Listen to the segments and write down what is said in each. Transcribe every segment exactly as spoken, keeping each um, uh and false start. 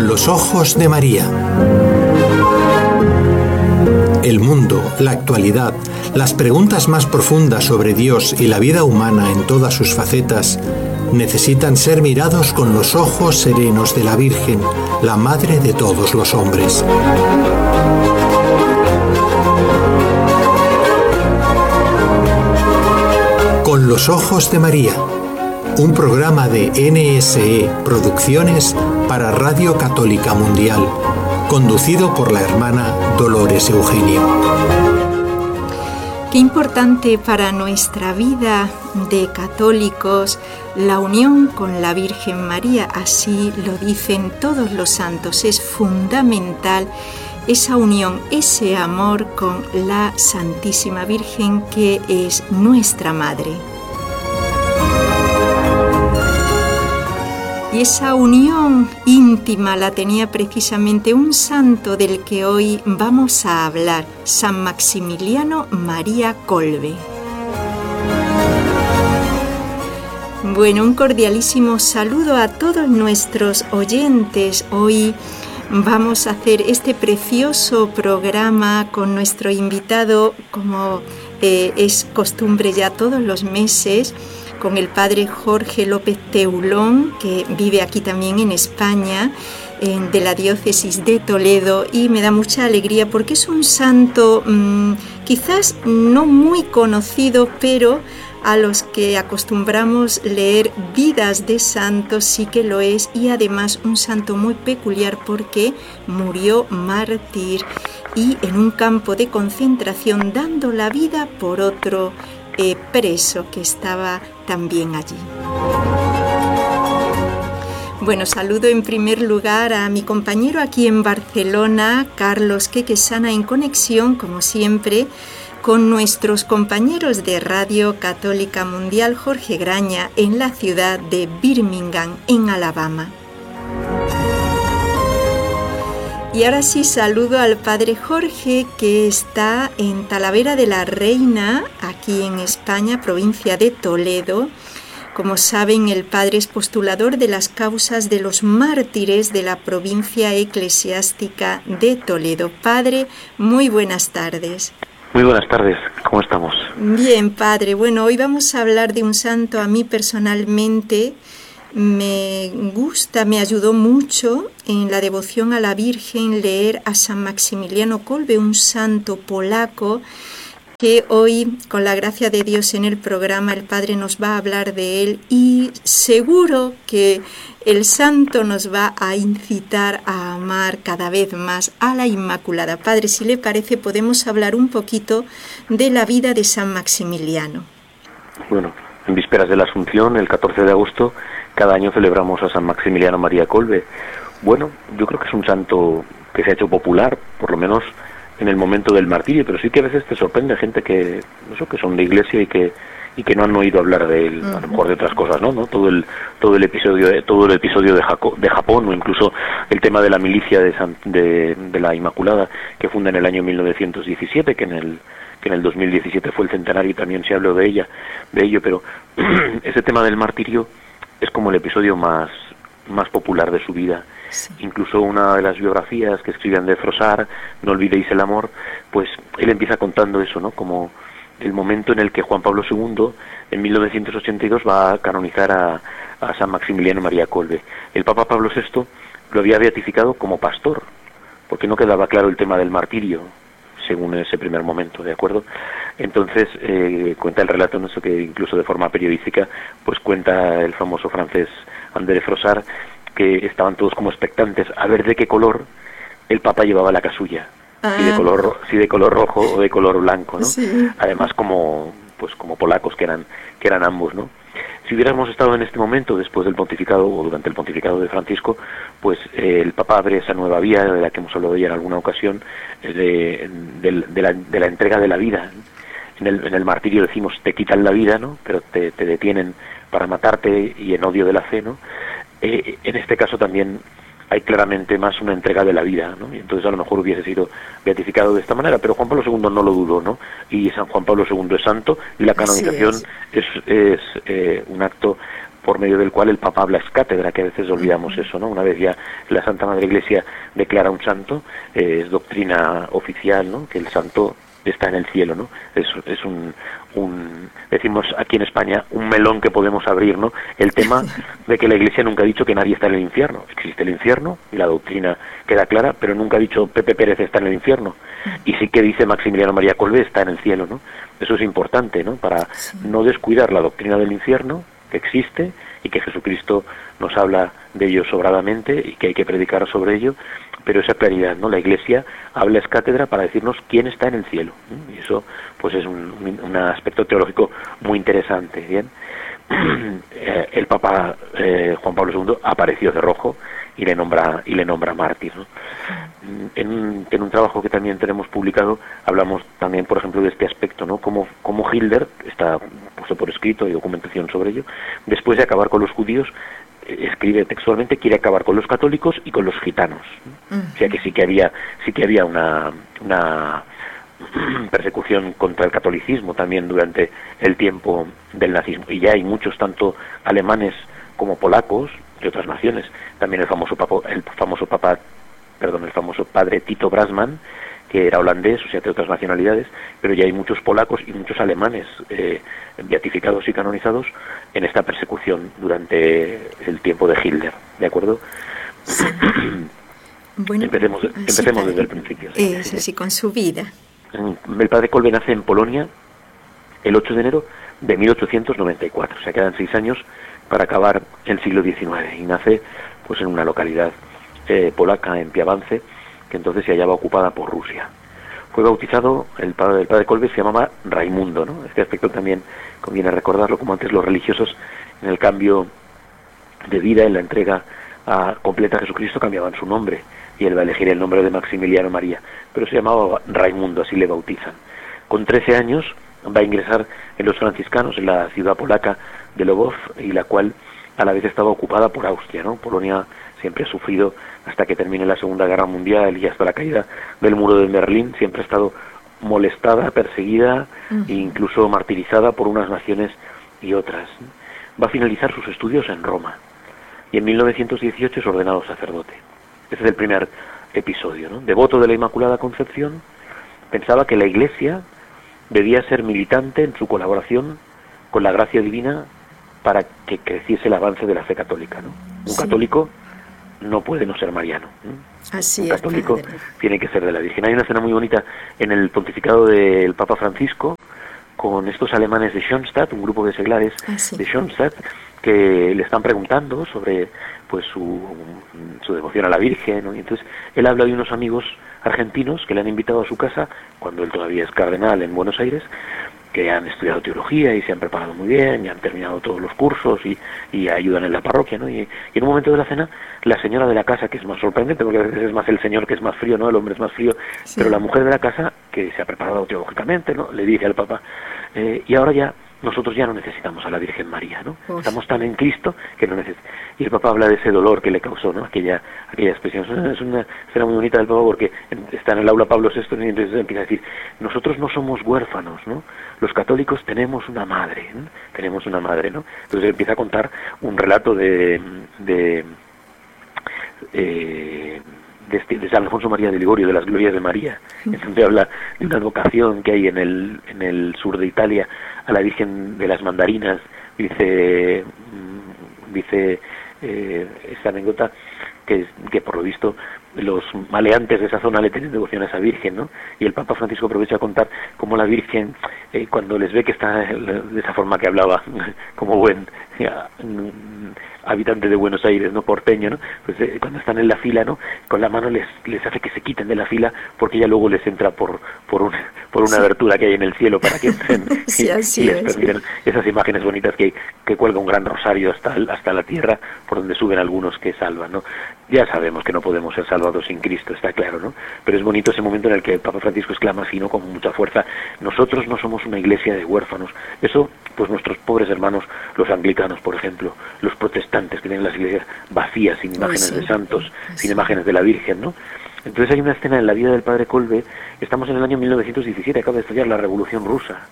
los ojos de María. El mundo, la actualidad, las preguntas más profundas sobre Dios y la vida humana en todas sus facetas necesitan ser mirados con los ojos serenos de la Virgen, la madre de todos los hombres. Con los ojos de María, un programa de N S E Producciones para Radio Católica Mundial, conducido por la hermana Dolores Eugenio. Qué importante para nuestra vida de católicos la unión con la Virgen María, así lo dicen todos los santos, es fundamental esa unión, ese amor con la Santísima Virgen que es nuestra Madre. Y esa unión íntima la tenía precisamente un santo del que hoy vamos a hablar, San Maximiliano María Kolbe. Bueno, un cordialísimo saludo a todos nuestros oyentes. Hoy vamos a hacer este precioso programa con nuestro invitado, como eh, es costumbre ya todos los meses, con el padre Jorge López Teulón, que vive aquí también en España, en, de la diócesis de Toledo, y me da mucha alegría porque es un santo mmm, quizás no muy conocido, pero a los que acostumbramos leer vidas de santos sí que lo es, y además un santo muy peculiar porque murió mártir y en un campo de concentración dando la vida por otro eh, preso que estaba también allí. Bueno, saludo en primer lugar a mi compañero aquí en Barcelona, Carlos Quequesana, en conexión, como siempre, con nuestros compañeros de Radio Católica Mundial, Jorge Graña, en la ciudad de Birmingham, en Alabama. Y ahora sí saludo al padre Jorge, que está en Talavera de la Reina, aquí en España, provincia de Toledo. Como saben, el padre es postulador de las causas de los mártires de la provincia eclesiástica de Toledo. Padre, muy buenas tardes. Muy buenas tardes, ¿cómo estamos? Bien, padre. Bueno, hoy vamos a hablar de un santo. A mí personalmente me gusta, me ayudó mucho en la devoción a la Virgen leer a San Maximiliano Kolbe, un santo polaco que hoy, con la gracia de Dios en el programa, el Padre nos va a hablar de él, y seguro que el santo nos va a incitar a amar cada vez más a la Inmaculada. Padre, si le parece, podemos hablar un poquito de la vida de San Maximiliano. Bueno, en vísperas de la Asunción, el catorce de agosto, cada año celebramos a San Maximiliano María Kolbe. Bueno, yo creo que es un santo que se ha hecho popular, por lo menos en el momento del martirio, pero sí que a veces te sorprende gente que, no sé, que son de iglesia y que y que no han oído hablar de él, a lo mejor de otras cosas, ¿no? ¿no? Todo el todo el episodio todo el episodio de, Jaco, de Japón, o incluso el tema de la milicia de, San, de de la Inmaculada, que funda en el año mil novecientos diecisiete, que en el que en el dos mil diecisiete fue el centenario y también se habló de ella, de ello, pero ese tema del martirio es como el episodio más más popular de su vida. Sí. Incluso una de las biografías que escribían de Froissart, No olvidéis el amor, pues él empieza contando eso, ¿no? Como el momento en el que Juan Pablo segundo, en mil novecientos ochenta y dos, va a canonizar a, a San Maximiliano María Kolbe. El Papa Pablo sexto lo había beatificado como pastor, porque no quedaba claro el tema del martirio, según ese primer momento, ¿de acuerdo? Entonces, eh, cuenta el relato, no sé, que incluso de forma periodística, pues cuenta el famoso francés André Froissart, que estaban todos como expectantes a ver de qué color el Papa llevaba la casulla, ah. si de color si de color rojo o de color blanco, ¿no? Sí. Además, como pues como polacos que eran que eran ambos, ¿no? Si hubiéramos estado en este momento después del pontificado o durante el pontificado de Francisco, pues eh, el Papa abre esa nueva vía de la que hemos hablado ya en alguna ocasión, eh, de, de, de, la, de la entrega de la vida. En el, en el martirio decimos te quitan la vida, ¿no? Pero te, te detienen para matarte y en odio de la fe, ¿no? Eh, en este caso también hay claramente más una entrega de la vida, ¿no? Y entonces a lo mejor hubiese sido beatificado de esta manera, pero Juan Pablo segundo no lo dudó, ¿no? Y San Juan Pablo segundo es santo, y la canonización es, es, es eh, un acto por medio del cual el Papa habla es cátedra, que a veces olvidamos eso, ¿no? Una vez ya la Santa Madre Iglesia declara un santo, eh, es doctrina oficial, ¿no? Que el santo está en el cielo, ¿no? Es, es un, un, decimos aquí en España, un melón que podemos abrir, ¿no? El tema de que la Iglesia nunca ha dicho que nadie está en el infierno. Existe el infierno y la doctrina queda clara, pero nunca ha dicho Pepe Pérez está en el infierno. Y sí que dice Maximiliano María Kolbe está en el cielo, ¿no? Eso es importante, ¿no? Para no descuidar la doctrina del infierno, que existe y que Jesucristo nos habla de ello sobradamente y que hay que predicar sobre ello, pero esa claridad, ¿no? La Iglesia habla es cátedra para decirnos quién está en el cielo, ¿no? Y eso pues es un, un aspecto teológico muy interesante, ¿bien? El Papa eh, Juan Pablo segundo apareció de rojo y le nombra y le nombra mártir, ¿no? En un, en un trabajo que también tenemos publicado hablamos también, por ejemplo, de este aspecto, ¿no? Como, como Hilder, está puesto por escrito, hay documentación sobre ello, después de acabar con los judíos, escribe textualmente, quiere acabar con los católicos y con los gitanos, ¿no? Uh-huh. O sea que sí que había sí que había una, una persecución contra el catolicismo también durante el tiempo del nazismo, y ya hay muchos, tanto alemanes como polacos de otras naciones, también el famoso papa, el famoso papa perdón, el famoso padre Tito Brasman, que era holandés, o sea, de otras nacionalidades, pero ya hay muchos polacos y muchos alemanes eh, beatificados y canonizados en esta persecución durante el tiempo de Hitler, ¿de acuerdo? Sí. Bueno, empecemos empecemos sí, desde el principio. Sí, eh, sí, sí, con su vida. El padre Kolbe nace en Polonia el ocho de enero de mil ochocientos noventa y cuatro, o sea, quedan seis años para acabar el siglo diecinueve, y nace pues en una localidad eh, polaca, en Piavance, que entonces se hallaba ocupada por Rusia. Fue bautizado, el padre, el padre Kolbe se llamaba Raimundo, ¿no? Este aspecto también conviene recordarlo, como antes los religiosos en el cambio de vida, en la entrega a, completa a Jesucristo, cambiaban su nombre, y él va a elegir el nombre de Maximiliano María, pero se llamaba Raimundo, así le bautizan. Con trece años va a ingresar en los franciscanos en la ciudad polaca de Lwów, y la cual a la vez estaba ocupada por Austria, ¿no? Polonia siempre ha sufrido, hasta que termine la Segunda Guerra Mundial y hasta la caída del muro de Berlín, siempre ha estado molestada, perseguida uh-huh. e incluso martirizada por unas naciones y otras. Va a finalizar sus estudios en Roma y en mil novecientos dieciocho es ordenado sacerdote. Ese es el primer episodio, ¿no? Devoto de la Inmaculada Concepción, pensaba que la Iglesia debía ser militante en su colaboración con la gracia divina para que creciese el avance de la fe católica, ¿no? Un sí. católico no puede no ser mariano, ¿eh? Así un es, católico padre. Tiene que ser de la Virgen. Hay una escena muy bonita en el pontificado del Papa Francisco con estos alemanes de Schoenstatt, un grupo de seglares ah, sí. de Schoenstatt, que le están preguntando sobre pues su, su devoción a la Virgen, ¿no? Y entonces él habla de unos amigos argentinos que le han invitado a su casa cuando él todavía es cardenal en Buenos Aires, que han estudiado teología y se han preparado muy bien y han terminado todos los cursos y, y ayudan en la parroquia, ¿no? Y, y en un momento de la cena, la señora de la casa, que es más sorprendente porque a veces es más el señor que es más frío, ¿no? El hombre es más frío, sí. pero la mujer de la casa, que se ha preparado teológicamente, ¿no? Le dice al Papa, eh, y ahora ya nosotros ya no necesitamos a la Virgen María, ¿no? Uf. Estamos tan en Cristo que no necesitamos. Y el Papa habla de ese dolor que le causó, ¿no? Aquella, aquella expresión. Es una escena muy bonita del Papa porque está en el aula Pablo sexto y entonces empieza a decir, nosotros no somos huérfanos, ¿no? Los católicos tenemos una madre, ¿no? Tenemos una madre, ¿no? Entonces empieza a contar un relato de... de eh, De, este, de San Alfonso María de Ligorio, de las glorias de María, en donde habla de una advocación que hay en el en el sur de Italia a la Virgen de las Mandarinas. Dice dice eh, esta anécdota que, que por lo visto los maleantes de esa zona le tienen devoción a esa Virgen, ¿no? Y el Papa Francisco aprovecha a contar cómo la Virgen, eh, cuando les ve que está de esa forma que hablaba, como buen ya, habitante de Buenos Aires, no porteño, ¿no? Pues eh, cuando están en la fila, ¿no? Con la mano les les hace que se quiten de la fila porque ya luego les entra por por una por una sí. abertura que hay en el cielo para que entren sí, y, así y les es. permiten esas imágenes bonitas que que cuelga un gran rosario hasta hasta la tierra por donde suben algunos que salvan, ¿no? Ya sabemos que no podemos ser salvados sin Cristo, está claro, ¿no? Pero es bonito ese momento en el que el Papa Francisco exclama así, ¿no? Con mucha fuerza, nosotros no somos una iglesia de huérfanos. Eso, pues nuestros pobres hermanos, los anglicanos, por ejemplo, los protestantes que tienen las iglesias vacías, sin imágenes sí, sí. de santos, sí. sin imágenes de la Virgen, ¿no? Entonces hay una escena en la vida del padre Kolbe, estamos en el año mil novecientos diecisiete, acaba de estallar la Revolución Rusa,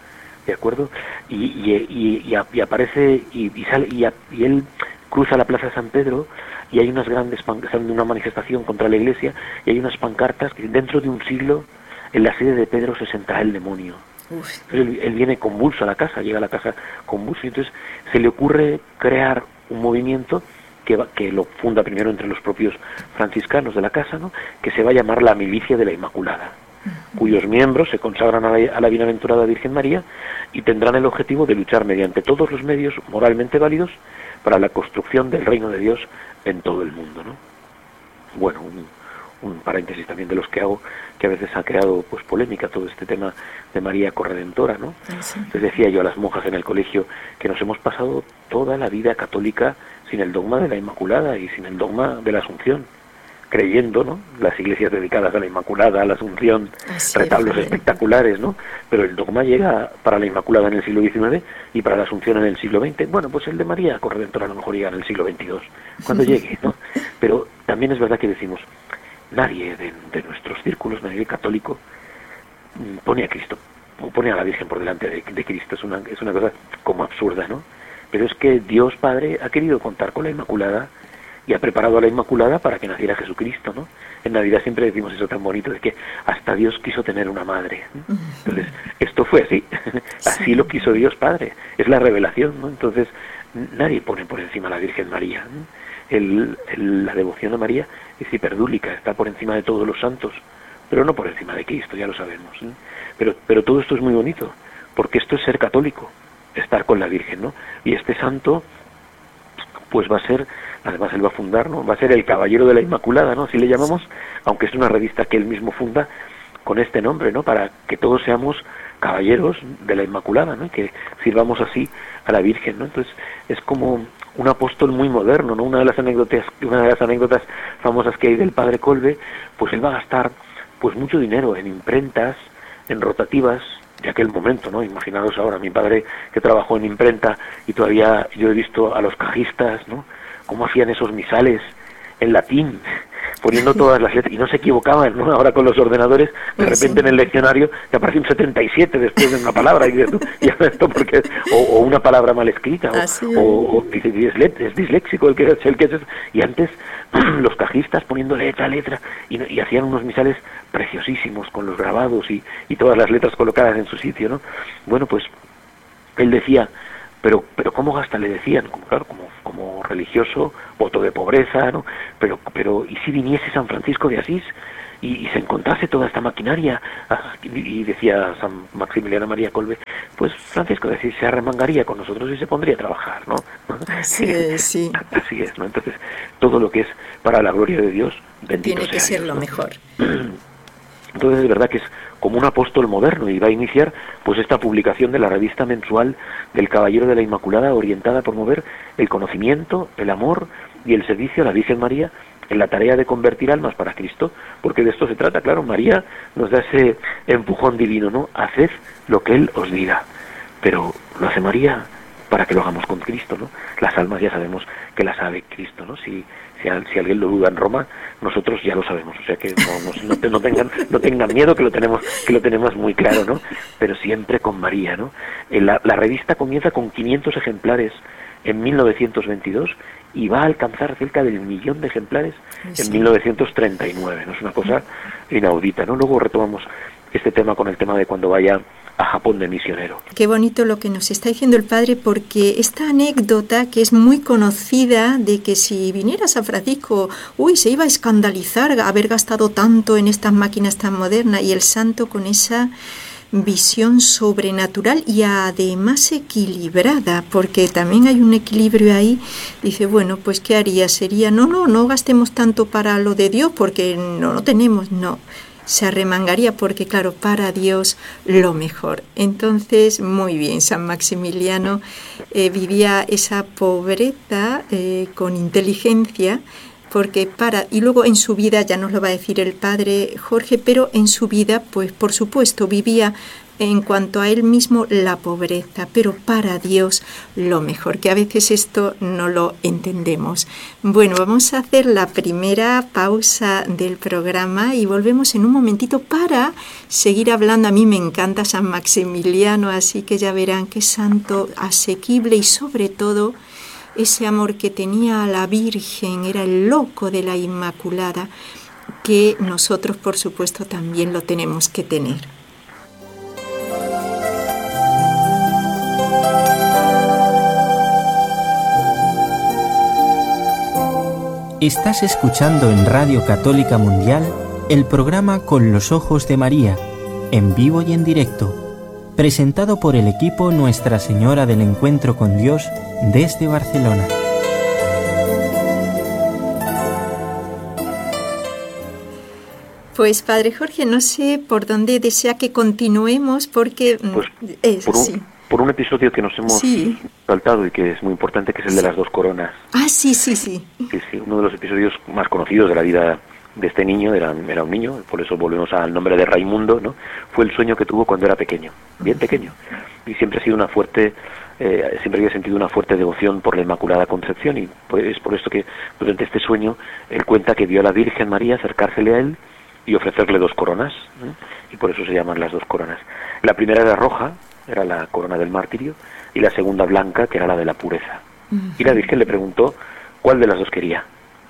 ¿de acuerdo? Y, y, y, y, y aparece, y, y, sale, y, y él cruza la Plaza de San Pedro, y hay unas grandes pancartas, una manifestación contra la iglesia, y hay unas pancartas que dentro de un siglo, en la sede de Pedro se sentará el demonio. Él, él viene convulso a la casa, llega a la casa convulso, y entonces se le ocurre crear un movimiento que, va, que lo funda primero entre los propios franciscanos de la casa, ¿no?, que se va a llamar la Milicia de la Inmaculada, uh-huh. cuyos miembros se consagran a la, a la bienaventurada Virgen María y tendrán el objetivo de luchar mediante todos los medios moralmente válidos para la construcción del reino de Dios en todo el mundo, ¿no? Bueno, un, un paréntesis también de los que hago, que a veces ha creado pues polémica todo este tema de María Corredentora, ¿no? Sí. Les decía yo a las monjas en el colegio que nos hemos pasado toda la vida católica sin el dogma de la Inmaculada y sin el dogma de la Asunción, creyendo, ¿no?, las iglesias dedicadas a la Inmaculada, a la Asunción, así retablos es, espectaculares, ¿no? Pero el dogma llega para la Inmaculada en el siglo diecinueve y para la Asunción en el siglo veinte. Bueno, pues el de María Corredentora a lo mejor llega en el siglo veintidós, cuando llegue, ¿no? Pero también es verdad que decimos, nadie de, de nuestros círculos, nadie católico, pone a Cristo, pone a la Virgen por delante de, de Cristo. Es una, es una cosa como absurda, ¿no? Pero es que Dios Padre ha querido contar con la Inmaculada y ha preparado a la Inmaculada para que naciera Jesucristo, ¿no? En Navidad siempre decimos eso tan bonito de que hasta Dios quiso tener una madre, ¿no? Entonces, esto fue así, así lo quiso Dios Padre, es la revelación, ¿no? Entonces, nadie pone por encima a la Virgen María, ¿no? El, el, la devoción a María es hiperdúlica, está por encima de todos los santos, pero no por encima de Cristo, ya lo sabemos, ¿no? Pero, pero todo esto es muy bonito, porque esto es ser católico, estar con la Virgen, ¿no? Y este santo, pues va a ser, además él va a fundar, ¿no?, va a ser el Caballero de la Inmaculada, ¿no?, así le llamamos, aunque es una revista que él mismo funda con este nombre, ¿no?, para que todos seamos caballeros de la Inmaculada, ¿no?, y que sirvamos así a la Virgen, ¿no? Entonces es como un apóstol muy moderno, ¿no? Una de las anécdotas, una de las anécdotas famosas que hay del padre Kolbe, pues él va a gastar pues mucho dinero en imprentas, en rotativas de aquel momento, ¿no? Imaginaros ahora, mi padre que trabajó en imprenta y todavía yo he visto a los cajistas, ¿no?, cómo hacían esos misales en latín, poniendo todas las letras, y no se equivocaban, ¿no? Ahora con los ordenadores, de repente en el leccionario te aparece un setenta y siete después de una palabra, y dices, ¿y esto porque o, o una palabra mal escrita, o, o, o dice, es disléxico el que es, el que es, y antes los cajistas poniendo letra a letra, y, y hacían unos misales preciosísimos, con los grabados y, y todas las letras colocadas en su sitio, ¿no? Bueno, pues él decía, pero pero cómo gasta, le decían, como claro, como como religioso, voto de pobreza, ¿no? Pero pero y si viniese San Francisco de Asís y, y se encontrase toda esta maquinaria, ah, y, y decía San Maximiliano María Kolbe, pues Francisco de Asís se arremangaría con nosotros y se pondría a trabajar, ¿no? Así es, sí. Así es, ¿no? Entonces, todo lo que es para la gloria de Dios, bendito tiene que sea ser Dios, lo ¿no? mejor. Entonces es verdad que es como un apóstol moderno y va a iniciar pues esta publicación de la revista mensual del Caballero de la Inmaculada, orientada a promover el conocimiento, el amor y el servicio a la Virgen María en la tarea de convertir almas para Cristo, porque de esto se trata, claro. María nos da ese empujón divino, ¿no? Haced lo que Él os diga, pero lo hace María para que lo hagamos con Cristo, ¿no? Las almas ya sabemos que las sabe Cristo, ¿no? Si Si, si alguien lo duda en Roma, nosotros ya lo sabemos, o sea que no, no, no, no tengan no tengan miedo, que lo tenemos que lo tenemos muy claro, ¿no? Pero siempre con María, ¿no? La, la revista comienza con quinientos ejemplares en mil novecientos veintidós y va a alcanzar cerca del millón de ejemplares sí. en mil novecientos treinta y nueve, ¿no? Es una cosa inaudita, ¿no? Luego retomamos este tema con el tema de cuando vaya a Japón de misionero. Qué bonito lo que nos está diciendo el padre, porque esta anécdota que es muy conocida de que si viniera San Francisco, uy, se iba a escandalizar haber gastado tanto en estas máquinas tan modernas, y el santo con esa visión sobrenatural y además equilibrada, porque también hay un equilibrio ahí. Dice, bueno, pues ¿qué haría? Sería, no, no, no gastemos tanto para lo de Dios porque no, no tenemos, no. Se arremangaría porque, claro, para Dios lo mejor. Entonces, muy bien, San Maximiliano eh, vivía esa pobreza eh, con inteligencia, porque para, y luego en su vida, ya nos lo va a decir el padre Jorge, pero en su vida, pues por supuesto, vivía en cuanto a él mismo la pobreza, pero para Dios lo mejor, que a veces esto no lo entendemos. Bueno, vamos a hacer la primera pausa del programa y volvemos en un momentito para seguir hablando. A mí me encanta San Maximiliano, así que ya verán qué santo asequible y sobre todo ese amor que tenía a la Virgen, era el loco de la Inmaculada, que nosotros por supuesto también lo tenemos que tener. Estás escuchando en Radio Católica Mundial el programa Con los Ojos de María, en vivo y en directo, presentado por el equipo Nuestra Señora del Encuentro con Dios desde Barcelona. Pues Padre Jorge, no sé por dónde desea que continuemos, porque... Pues, eh, por un... sí. Por un episodio que nos hemos sí. saltado y que es muy importante, que es el de las dos coronas. Ah, sí, sí, sí. Que sí, uno de los episodios más conocidos de la vida de este niño, era, era un niño, por eso volvemos al nombre de Raimundo, ¿no? Fue el sueño que tuvo cuando era pequeño, bien pequeño. Y siempre ha sido una fuerte, eh, siempre había sentido una fuerte devoción por la Inmaculada Concepción, y pues es por esto que durante este sueño él cuenta que vio a la Virgen María acercársele a él y ofrecerle dos coronas, ¿eh? Y por eso se llaman las dos coronas. La primera era roja, era la corona del martirio, y la segunda blanca, que era la de la pureza. Uh-huh. Y la Virgen le preguntó cuál de las dos quería.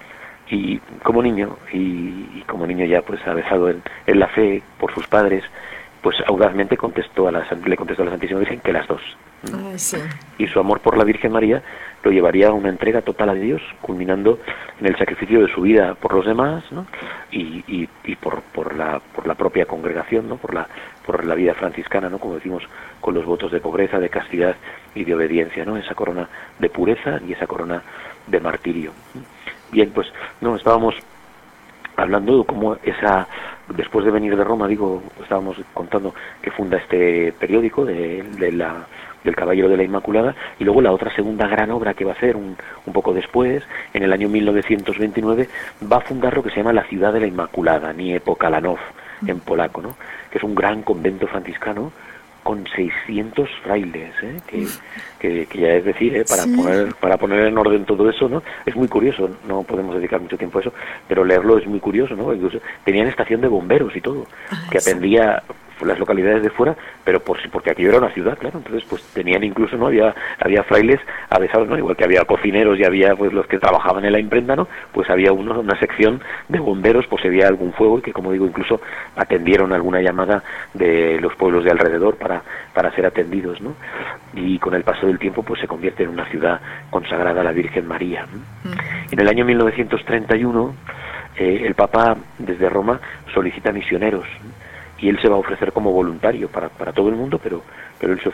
Y como niño, y, y como niño ya pues avesado en, en la fe por sus padres, pues audazmente contestó a la, le contestó a la Santísima Virgen que las dos. Uh, sí. Y su amor por la Virgen María lo llevaría a una entrega total a Dios, culminando en el sacrificio de su vida por los demás, ¿no? y, y, y por, por, la, por la propia congregación, ¿no? por, la, por la vida franciscana, ¿no? Como decimos, con los votos de pobreza, de castidad y de obediencia, ¿no? Esa corona de pureza y esa corona de martirio. Bien, pues no estábamos hablando de cómo esa, después de venir de Roma, digo, estábamos contando que funda este periódico de, de la del Caballero de la Inmaculada, y luego la otra segunda gran obra que va a hacer un, un poco después, en el año mil novecientos veintinueve, va a fundar lo que se llama la Ciudad de la Inmaculada, Niepokalanów, en polaco, ¿no? Que es un gran convento franciscano con seiscientos frailes, ¿eh? que, que, que ya es decir, ¿eh? para sí. poner para poner en orden todo eso, ¿no? Es muy curioso, no podemos dedicar mucho tiempo a eso, pero leerlo es muy curioso, ¿no? Incluso tenían estación de bomberos y todo, ah, que atendía las localidades de fuera, pero por porque aquello era una ciudad, claro, entonces pues tenían incluso, ¿no? Había había frailes avesados, ¿no? Igual que había cocineros y había pues los que trabajaban en la imprenta, ¿no? Pues había uno, una sección de bomberos, pues si había algún fuego, y que, como digo, incluso atendieron alguna llamada de los pueblos de alrededor para para ser atendidos, ¿no? Y con el paso del tiempo pues se convierte en una ciudad consagrada a la Virgen María, ¿no? Mm. En el año mil novecientos treinta y uno eh, el Papa desde Roma solicita misioneros, ¿no? Y él se va a ofrecer como voluntario para, para todo el mundo, pero pero él se,